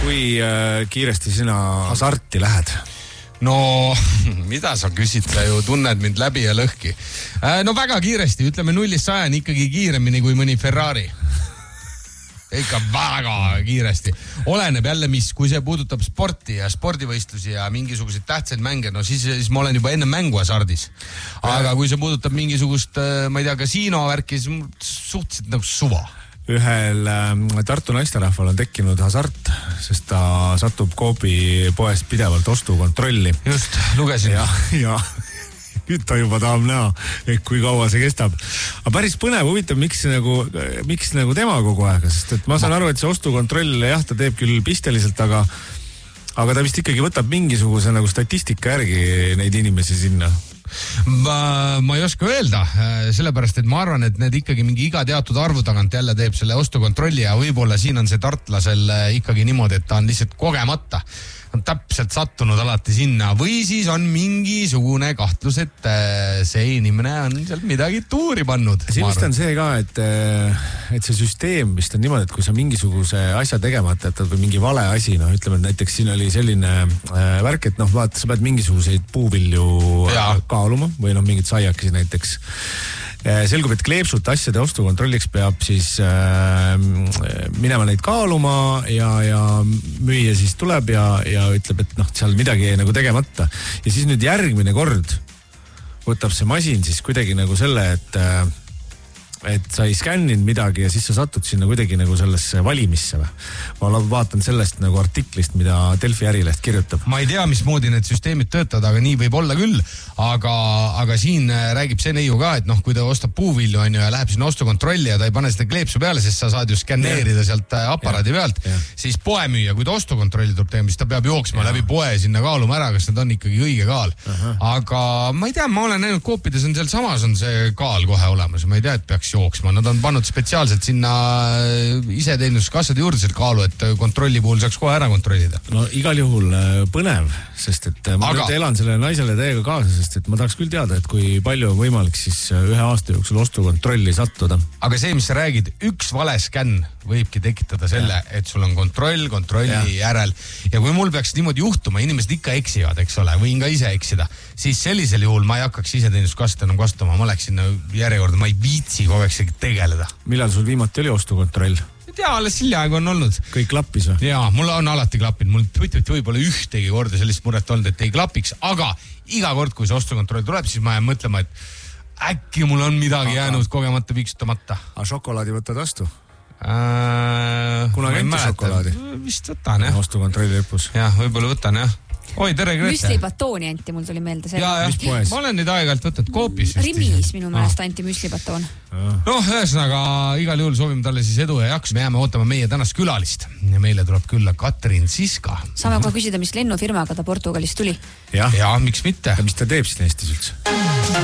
kui kiiresti sina hasarti lähed? No, mida sa küsid, sa ju tunned mind läbi ja lõhki. No väga kiiresti, ütleme 0-100 ikkagi kiiremini kui mõni Ferrari. Ikka väga kiiresti. Oleneb jälle, kui see puudutab sporti ja spordivõistlusi ja mingisuguseid tähtsaid mänge, no siis ma olen juba enne mängu hasardis. Aga kui see puudutab mingisugust, ma ei tea, kasiino värki, siis suhteliselt nagu suva. Ühel Tartu naisterahval on tekkinud hasart, sest ta satub Coopi poest pidevalt ostukontrolli. Just, lugesin. Ja nüüd ta juba tahab näha, et kui kaua see kestab. Aga päris põnev, huvitav, miks nagu tema kogu aega, sest et ma saan aru, et see ostukontroll, jah, ta teeb küll pisteliselt, aga ta vist ikkagi võtab mingisuguse nagu statistika järgi neid inimesi sinna. Ma ei oska öelda, sellepärast, et ma arvan, et need ikkagi mingi iga teatud arvu tagant jälle teeb selle ostukontrolli ja võib-olla siin on see tartlasel ikkagi niimoodi, et ta on lihtsalt kogemata. On täpselt sattunud alati sinna või siis on mingisugune kahtlus, et see inimene on sealt midagi tuuri pannud. Siin vist on see ka, et see süsteem vist on niimoodi, et kui sa mingisuguse asja tegemata jätad või mingi vale asi, no ütleme, et näiteks siin oli selline värk, et vaata, sa pead mingisuguseid puuvilju kaaluma või mingid saiakesi näiteks. Selgub, et kleepsut asjade ostukontrolliks peab siis minema neid kaaluma ja müüja siis tuleb ja ütleb, et seal midagi jäi nagu tegemata. Ja siis nüüd järgmine kord võtab see masin siis kuidagi nagu selle, et sa ei skänninud midagi ja siis sa satud sinna kuidagi nagu sellesse valimisse või? Ma vaatan sellest nagu artiklist, mida Delfi ärileht kirjutab. Ma ei tea, mismoodi need süsteemid töötavad, aga nii võib olla küll. Aga siin räägib see neiu ka, et kui ta ostab puuvilju ja läheb sinna ostukontrolli ja ta ei pane seda kleepsu peale, sest sa saad ju skänneerida sealt aparaadi pealt, siis poemüüja, kui ta ostukontrolli tuleb tegema, siis ta peab jooksma läbi poe sinna kaaluma ära, kas nad on ikkagi õige kaal. Aga ma ei tea, ma olen näinud Coopides on seal samas on see kaal kohe olemas. Ma ei tea, et peaks jooksma. Nad on pannud spetsiaalselt sinna iseteeninduskassade juurde selle kaalu, et kontrolli puhul saaks kohe ära kontrollida. No igal juhul põnev, sest et ma nüüd elan sellele naisele täiega kaasa, sest et ma tahaks küll teada, et kui palju on võimalik siis ühe aasta jooksul ostukontrolli sattuda. Aga see, mis sa räägid, üks vale skänn võibki tekitada selle, et sul on kontrolli järel. Ja kui mul peaks niimoodi juhtuma, inimesed ikka eksivad, eks ole, võin ka ise eksida, siis sellisel juhul ma ei hakkaks iseteeninduskassade enam kasutama, ma läksin järjekorda, ma ei viitsi kogu aeg tegeleda. Millal sul viimati oli ostukontroll? Ja, alles hiljaaegu on olnud. Kõik klappis või? Jaa, mul on alati klappinud. Mul võib-olla ühtegi korda sellist muret olnud, et ei klapiks, aga iga kord, kui see ostukontroll tuleb, siis ma jään mõtlema, et äkki mul on midagi jäänud kogemata viksutamata. Aga šokolaadi võtad vastu? Kuna kenti šokolaadi? Vist võtan, jah. Ostukontrolli lõpus? Jah, võib-olla võtan, jah. Oi, tere, Grete. Müslibatooni anti, mul tuli meelde see. Ma olen nüüd aeg-ajalt võtnud Coopis. Rimis minu meelest anti müslibatoon. Ühesõnaga, igal juhul soovime talle siis edu ja jaksu. Me jääme ootama meie tänast külalist. Ja meile tuleb külla Katrin Siska. Saame kohe küsida, mis lennufirmaga ta Portugalist tuli. Ja, miks mitte? Ja mis ta teeb siin Eestis üldse?